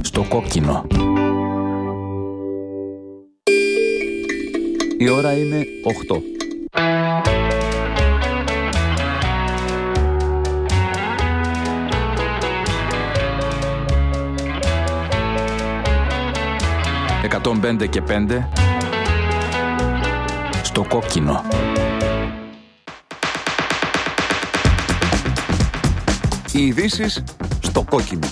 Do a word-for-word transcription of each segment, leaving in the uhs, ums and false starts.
Στο κόκκινο. Η ώρα είναι οκτώ. εκατόν πέντε και πέντε. Στο κόκκινο. Οι ειδήσεις στο κόκκινο.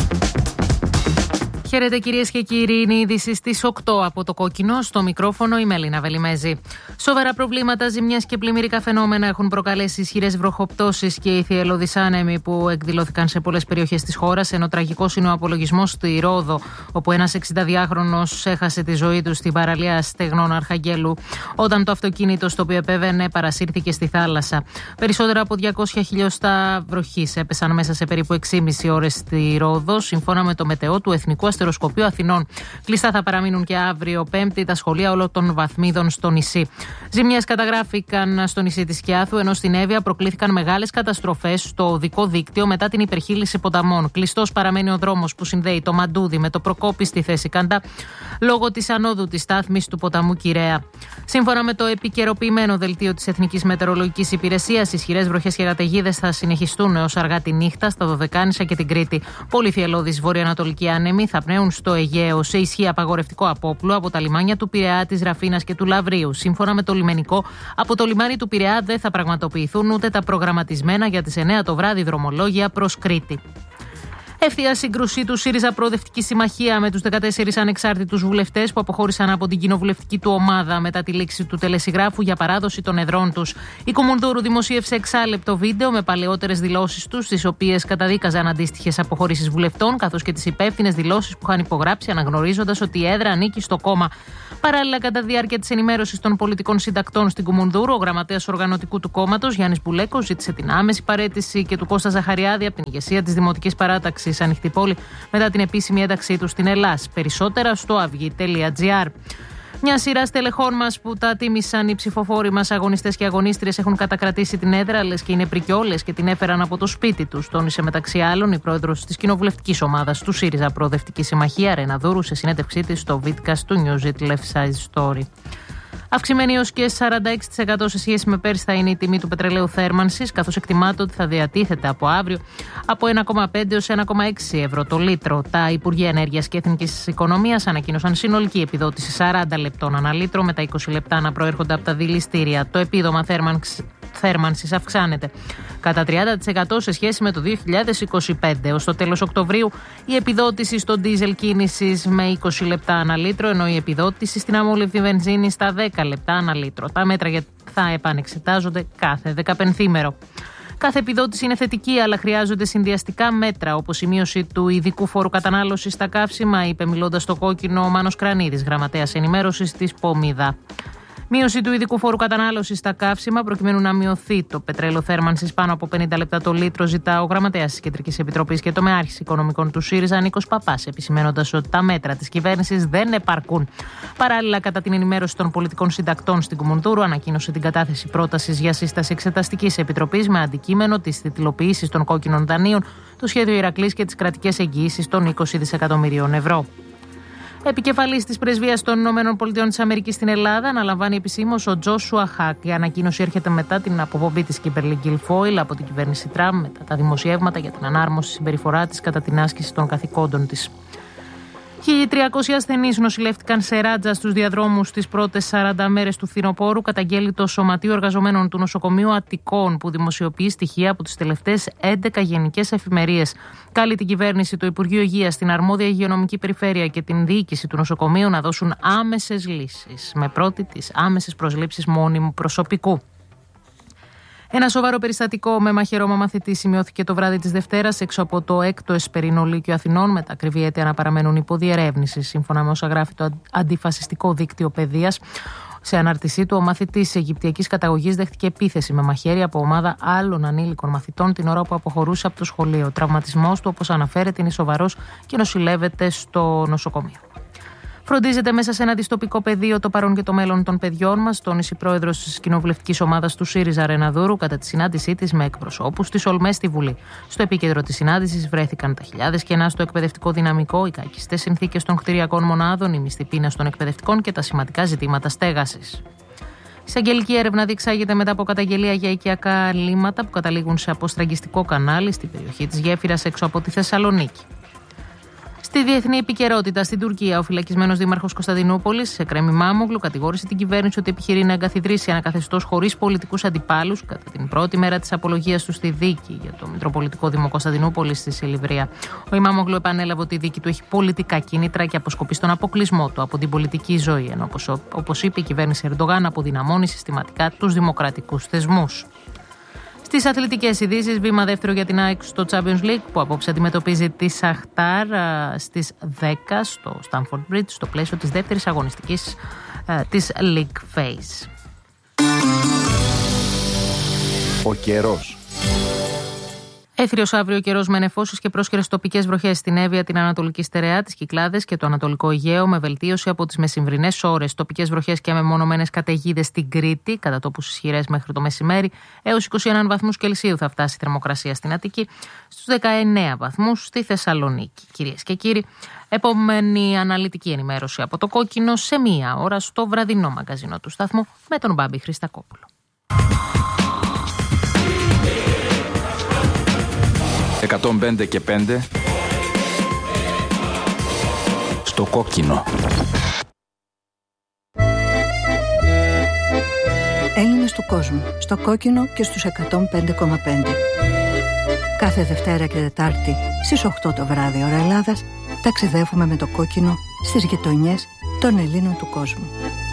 Χαίρετε κυρίες και κύριοι, είναι η είδηση στις οκτώ από το κόκκινο. Στο μικρόφωνο η Μελίνα Βελιμέζη. Σοβαρά προβλήματα, ζημιές και πλημμυρικά φαινόμενα έχουν προκαλέσει ισχυρές βροχοπτώσεις και οι θυελλώδεις άνεμοι που εκδηλώθηκαν σε πολλές περιοχές της χώρας. Ενώ τραγικός είναι ο απολογισμός στη Ρόδο, όπου ένας εξηνταδυάχρονος έχασε τη ζωή του στην παραλία Στεγνών Αρχαγγέλου, όταν το αυτοκίνητο στο οποίο επέβαινε παρασύρθηκε στη θάλασσα. Περισσότερα από διακόσια χιλιοστά βροχής έπεσαν μέσα σε περίπου έξι και μισή ώρες στη Ρόδο, σύμφωνα με το μετεό του Εθνικού Αστεροσκοπείου Αθηνών. Κλειστά θα παραμείνουν και αύριο Πέμπτη τα σχολεία όλων των βαθμίδων στο νησί. Ζημιές καταγράφηκαν στο νησί της Κιάθου, ενώ στην Εύβοια προκλήθηκαν μεγάλες καταστροφές στο οδικό δίκτυο μετά την υπερχείληση ποταμών. Κλειστός παραμένει ο δρόμος που συνδέει το Μαντούδι με το Προκόπη στη θέση Καντά, λόγω της ανόδου της στάθμης του ποταμού Κυραία. Σύμφωνα με το επικαιροποιημένο δελτίο της Εθνικής Μετεωρολογικής Υπηρεσίας, ισχυρές βροχές και καταιγίδες θα συνεχιστούν έως αργά τη νύχτα στα Δωδεκάνησα και την Κρήτη. Πολύ θυελλώδεις βορειοανατολικοί άνεμοι θα πνέουν στο Αιγαίο σε ισχύ απαγορευτικό απόπλου από τα λιμάνια του Πειραιά, της Ραφίνας και του Λαβρίου. Σύμφωνα με το λιμενικό, από το λιμάνι του Πειραιά δεν θα πραγματοποιηθούν ούτε τα προγραμματισμένα για τις εννιά το βράδυ δρομολόγια προς Κρήτη. Ευθεία σύγκρουση του ΣΥΡΙΖΑ Προοδευτική Συμμαχία με τους δεκατέσσερις ανεξάρτητους βουλευτές που αποχώρησαν από την κοινοβουλευτική του ομάδα μετά τη λήξη του τελεσυγράφου για παράδοση των εδρών τους. Η Κουμουνδούρου δημοσίευσε εξάλεπτο βίντεο με παλαιότερες δηλώσεις τους, στις οποίες καταδίκαζαν αντίστοιχες αποχωρήσεις βουλευτών, καθώς και τις υπεύθυνες δηλώσεις που είχαν υπογράψει, αναγνωρίζοντας ότι η έδρα ανήκει στο κόμμα. Παράλληλα, κατά τη διάρκεια της ενημέρωσης των πολιτικών συντακτών στην Κουμουνδούρου, ο γραμματέας οργανωτικού του κόμματος, Γιάννης Μπουλέκος, ζήτησε την άμεση παραίτηση και του Κώστα Ζαχαριάδη από την ηγεσία της Δημοτικής Παράταξης Ανοιχτή Πόλη μετά την επίσημη ένταξή του στην Ελλάς. Περισσότερα στο αυγή τελεία τζι άρ. Μια σειρά στελεχών μας που τα τίμησαν οι ψηφοφόροι μας, αγωνιστές και αγωνίστριες, έχουν κατακρατήσει την έδρα, λες και είναι πρικιόλες και την έφεραν από το σπίτι τους, τόνισε μεταξύ άλλων η πρόεδρος της κοινοβουλευτικής ομάδας του ΣΥΡΙΖΑ Προοδευτική Συμμαχία, Ρένα Δούρου, σε συνέντευξή της στο βίντκαστ του News It Left Side Story. Αυξημένη έως και σαράντα έξι τοις εκατό σε σχέση με πέρσι θα είναι η τιμή του πετρελαίου θέρμανσης, καθώς εκτιμάται ότι θα διατίθεται από αύριο από ένα κόμμα πέντε έως ένα κόμμα έξι ευρώ το λίτρο. Τα Υπουργεία Ενέργειας και Εθνικής Οικονομίας ανακοίνωσαν συνολική επιδότηση σαράντα λεπτών ανά λίτρο, με τα είκοσι λεπτά να προέρχονται από τα δηληστήρια. Το επίδομα θέρμανσης θέρμανσης αυξάνεται κατά τριάντα τοις εκατό σε σχέση με το δύο χιλιάδες είκοσι πέντε. Ως το τέλος Οκτωβρίου η επιδότηση στο ντίζελ κίνησης με είκοσι λεπτά ανά λίτρο, ενώ η επιδότηση στην αμόλυβδη βενζίνη στα δέκα λεπτά ανά λίτρο. Τα μέτρα θα επανεξετάζονται κάθε δεκαπενθήμερο. Κάθε επιδότηση είναι θετική, αλλά χρειάζονται συνδυαστικά μέτρα, όπως η μείωση του ειδικού φόρου κατανάλωσης στα καύσιμα, είπε μιλώντας στο κόκκινο ο Μάνος Κρανίδης, γραμματέας ενημέρωσης της ΠΟΜΙΔΑ. Μείωση του ειδικού φόρου κατανάλωσης στα καύσιμα, προκειμένου να μειωθεί το πετρέλαιο θέρμανσης πάνω από πενήντα λεπτά το λίτρο, ζητά ο γραμματέας της Κεντρικής Επιτροπής και τομεάρχης οικονομικών του ΣΥΡΙΖΑ, Νίκος Παπάς, επισημένοντας ότι τα μέτρα της κυβέρνησης δεν επαρκούν. Παράλληλα, κατά την ενημέρωση των πολιτικών συντακτών στην Κουμουνδούρου, ανακοίνωσε την κατάθεση πρότασης για σύσταση Εξεταστικής Επιτροπής με αντικείμενο τις τιτλοποιήσεις των κόκκινων δανείων, το σχέδιο Ηρακλής και τις κρατικές εγγυήσεις των είκοσι δισεκατομμυρίων ευρώ. Επικεφαλής της Πρεσβείας των ΗΠΑ της Αμερικής στην Ελλάδα αναλαμβάνει επισήμως ο Τζόσουα Χακ. Η ανακοίνωση έρχεται μετά την αποπομπή της Κίμπερλι Γκιλφόιλ από την κυβέρνηση Τραμπ, μετά τα δημοσιεύματα για την ανάρμοση συμπεριφορά της κατά την άσκηση των καθηκόντων της. χίλια τριακόσιοι ασθενείς νοσηλεύτηκαν σε ράτζα στους διαδρόμους τις πρώτες σαράντα μέρες του φθινοπόρου, καταγγέλει το Σωματείο Εργαζομένων του Νοσοκομείου Αττικών, που δημοσιοποιεί στοιχεία από τις τελευταίες έντεκα γενικές εφημερίες. Καλεί την κυβέρνηση, το Υπουργείο Υγείας, την αρμόδια υγειονομική περιφέρεια και την διοίκηση του νοσοκομείου να δώσουν άμεσες λύσεις, με πρώτη τις άμεσες προσλήψεις μόνιμου προσωπικού. Ένα σοβαρό περιστατικό με μαχαιρώμα μαθητή σημειώθηκε το βράδυ της Δευτέρας έξω από το έκτο Εσπερινό Λύκειο Αθηνών, με τα ακριβή αίτια να παραμένουν υποδιερεύνηση. Σύμφωνα με όσα γράφει το αντιφασιστικό δίκτυο παιδείας, σε ανάρτησή του, ο μαθητής Αιγυπτιακής καταγωγής δέχτηκε επίθεση με μαχαίρι από ομάδα άλλων ανήλικων μαθητών την ώρα που αποχωρούσε από το σχολείο. Ο τραυματισμός του, όπως αναφέρεται, είναι σοβαρός και νοσηλεύεται στο νοσοκομείο. Φροντίζεται μέσα σε ένα δυστοπικό πεδίο το παρόν και το μέλλον των παιδιών μας, τόνισε η πρόεδρος της κοινοβουλευτικής ομάδας του ΣΥΡΙΖΑ Ρεναδούρου κατά τη συνάντησή της με εκπροσώπους της ΟΛΜΕ στη Βουλή. Στο επίκεντρο της συνάντησης βρέθηκαν τα χιλιάδες κενά στο εκπαιδευτικό δυναμικό, οι κακιστές συνθήκες των κτηριακών μονάδων, η μισθή πείνας των εκπαιδευτικών και τα σημαντικά ζητήματα στέγασης. Η εισαγγελική έρευνα διεξάγεται μετά από καταγγελία για οικιακά λύματα που καταλήγουν σε αποστραγγιστικό κανάλι στην περιοχή της Γέφυρας έξω από τη Θεσσαλονίκη. Στη διεθνή επικαιρότητα, στην Τουρκία, ο φυλακισμένος δήμαρχος Κωνσταντινούπολης, Εκρέμ Ιμάμογλου, κατηγόρησε την κυβέρνηση ότι επιχειρεί να εγκαθιδρύσει ένα καθεστώς χωρίς πολιτικούς αντιπάλους κατά την πρώτη μέρα της απολογίας του στη δίκη για το Μητροπολιτικό Δήμο Κωνσταντινούπολης στη Σιλιβρία. Ο Ιμάμογλου επανέλαβε ότι η δίκη του έχει πολιτικά κίνητρα και αποσκοπεί στον αποκλεισμό του από την πολιτική ζωή, ενώ όπως είπε η κυβέρνηση Ερντογάν, αποδυναμώνει συστηματικά τους δημοκρατικούς θεσμούς. Στις αθλητικές ειδήσεις, βήμα δεύτερο για την ΑΕΚ στο Champions League που απόψε αντιμετωπίζει τη Σαχτάρ στις δέκα στο Stamford Bridge στο πλαίσιο της δεύτερης αγωνιστικής της League Phase. Ο καιρός. Έθριος αύριο καιρός με νεφώσεις και πρόσχερες τοπικές βροχές στην Εύβοια, την Ανατολική Στερεά, τις Κυκλάδες και το Ανατολικό Αιγαίο, με βελτίωση από τις μεσημβρινές ώρες. Τοπικές βροχές και μεμονωμένες καταιγίδες στην Κρήτη, κατά τόπους ισχυρές μέχρι το μεσημέρι. Έως είκοσι ένα βαθμούς Κελσίου θα φτάσει η θερμοκρασία στην Αττική, στους δεκαεννέα βαθμούς στη Θεσσαλονίκη. Κυρίες και κύριοι, επόμενη αναλυτική ενημέρωση από το Κόκκινο σε μία ώρα στο βραδινό μαγκαζίνο του σταθμού με τον Μπάμπη Χριστακόπουλο. εκατόν πέντε και πέντε στο Κόκκινο. Έλληνες του κόσμου, στο Κόκκινο και στους εκατόν πέντε κόμμα πέντε. Κάθε Δευτέρα και Τετάρτη στις οκτώ το βράδυ ώρα Ελλάδας ταξιδεύουμε με το Κόκκινο στις γειτονιές των Ελλήνων του κόσμου.